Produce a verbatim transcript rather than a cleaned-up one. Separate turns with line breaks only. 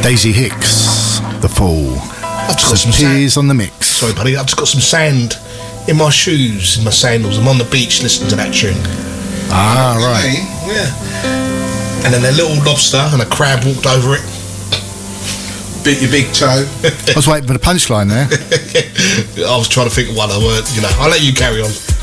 Daisy Hicks, The Fall.
I've just got some
Tears
sand.
on the mix.
Sorry, buddy. I've just got some sand in my shoes, in my sandals. I'm on the beach listening to that tune.
Ah, right.
Yeah. And then a little lobster and a crab walked over it. Bit your big toe.
I was waiting for the punchline there.
I was trying to think of one. I weren't, you know. I'll let you carry on.